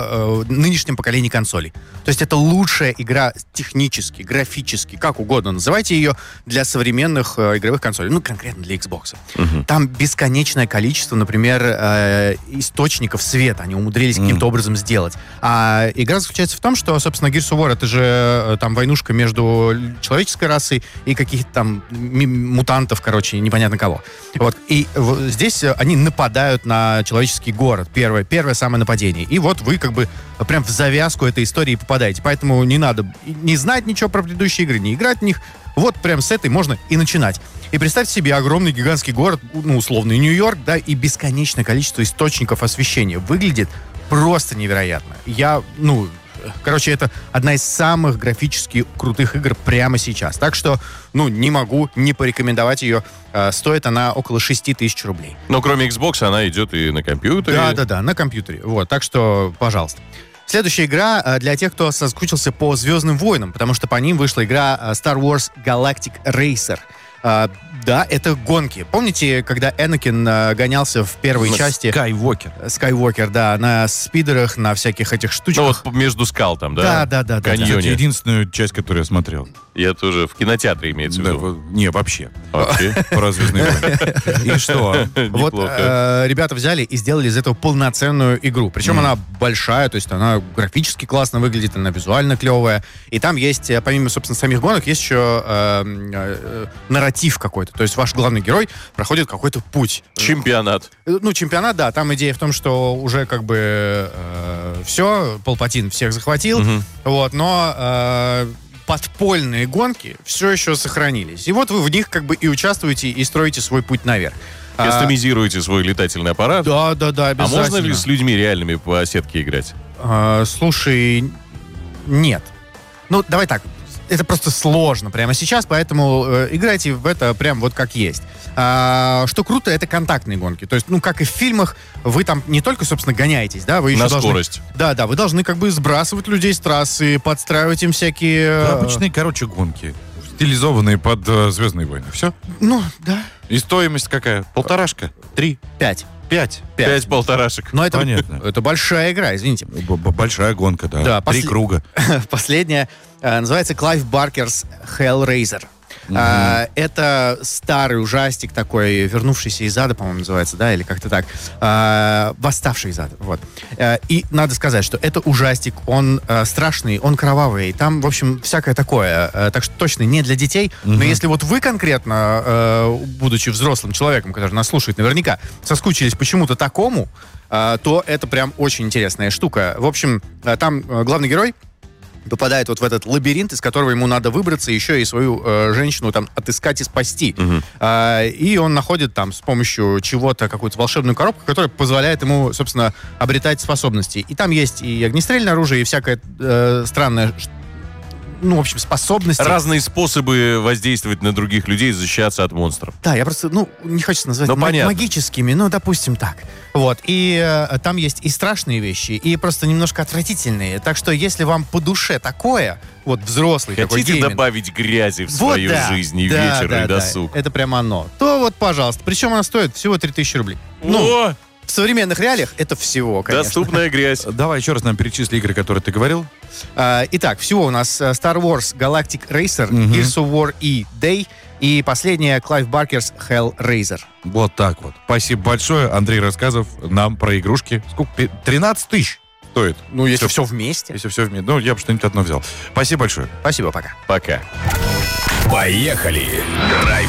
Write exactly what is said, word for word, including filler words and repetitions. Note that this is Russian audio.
э, нынешнем поколении консолей. То есть это лучшая игра технически, графически, как угодно называйте ее, для современных э, игровых консолей. Ну, конкретно для Xbox. Uh-huh. Там бесконечное количество, например, э, источников света. Они умудрились uh-huh. каким-то образом сделать. А игра заключается в том, что, собственно, Gears of War — это же э, там войнушка между человеческой расой и каких-то там м- мутантов, короче, непонятно кого. Вот. И в, здесь они нападают на человеческий город. Первое, первое самое нападение. И вот вы как бы прям в завязку этой истории попадаете. Поэтому не надо не знать ничего про предыдущие игры, не играть в них. Вот прям с этой можно и начинать. И представьте себе огромный гигантский город, ну, условный Нью-Йорк, да, и бесконечное количество источников освещения. Выглядит просто невероятно. Я, ну... Короче, это одна из самых графически крутых игр прямо сейчас. Так что, ну, не могу не порекомендовать ее. Э, стоит она около шесть тысяч рублей. Но кроме Xbox она идет и на компьютере. Да-да-да, на компьютере. Вот, так что, пожалуйста. Следующая игра э, для тех, кто соскучился по «Звездным войнам», потому что по ним вышла игра э, Star Wars Galactic Racer. Uh, да, это гонки. Помните, когда Энакин uh, гонялся в первой на части... Скайуокер. Скайуокер, да, на спидерах, на всяких этих штучках. Ну вот между скал там, да? Да, да, да. Каньоне. Это единственную часть, которую я смотрел. Я тоже в кинотеатре, имеется в Да, виду. не, вообще. Вообще? Про «Звездные войны». И что? Вот э, ребята взяли и сделали из этого полноценную игру. Причем она большая, то есть она графически классно выглядит, она визуально клевая. И там есть, помимо, собственно, самих гонок, есть еще э, э, нарратив какой-то. То есть ваш главный герой проходит какой-то путь. Чемпионат. Ну, чемпионат, да. Там идея в том, что уже как бы э, все, Палпатин всех захватил. Угу. Вот, но... Э, подпольные гонки все еще сохранились. И вот вы в них как бы и участвуете, и строите свой путь наверх. Кастомизируете а, свой летательный аппарат. Да, да, да, обязательно. А можно ли с людьми реальными по сетке играть? А, слушай, нет. Ну, давай так. Это просто сложно прямо сейчас, поэтому э, играйте в это прям вот как есть. А, что круто, это контактные гонки. То есть, ну, как и в фильмах, вы там не только, собственно, гоняетесь, да, вы еще на должны... скорость. Да, да, вы должны как бы сбрасывать людей с трассы, подстраивать им всякие... Да, обычные, короче, гонки. Стилизованные под uh, «Звездные войны». Все? Ну, да. И стоимость какая? Полторашка? Три? Пять. Пять? Пять. Пять полторашек. Но это, понятно. Это большая игра, извините. Б- большая гонка, да. Да, Три после... круга. Последняя э, называется Клайв Баркер's Hellraiser. Угу. А, это старый ужастик такой, вернувшийся из ада, по-моему, называется, да, или как-то так. А, восставший из ада, вот. А, и надо сказать, что это ужастик, он а, страшный, он кровавый, там, в общем, всякое такое. А, так что точно не для детей. Угу. Но если вот вы конкретно, а, будучи взрослым человеком, который нас слушает, наверняка соскучились почему-то такому, а, то это прям очень интересная штука. В общем, а, там а, главный герой попадает вот в этот лабиринт, из которого ему надо выбраться, еще и свою э, женщину там отыскать и спасти. Uh-huh. А, и он находит там с помощью чего-то какую-то волшебную коробку, которая позволяет ему, собственно, обретать способности. И там есть и огнестрельное оружие, и всякое э, странное, ну, в общем, способности. Разные способы воздействовать на других людей, защищаться от монстров. Да, я просто, ну, не хочу назвать ну, м- магическими, ну, допустим, так. Вот, и э, там есть и страшные вещи, и просто немножко отвратительные. Так что, если вам по душе такое, вот взрослый хотите такой гейминг, добавить грязи в вот, свою да, жизнь и да, вечер, да, и досуг, да, это прямо оно, то вот, пожалуйста. Причем она стоит всего три тысячи рублей. Ну, О! в современных реалиях это всего, конечно. Доступная грязь. Давай еще раз нам перечисли игры, которые ты говорил. А, итак, всего у нас Star Wars Galactic Racer, Мгм. Gears of War и Day, и последняя Clive Barker's Hellraiser. Вот так вот. Спасибо большое. Андрей Рассказов нам про игрушки. Сколько? Пи- тринадцать тысяч стоит. Ну, если все вместе. Если все вместе. Ну, я бы что-нибудь одно взял. Спасибо большое. Спасибо, пока. Пока. Поехали! Драйв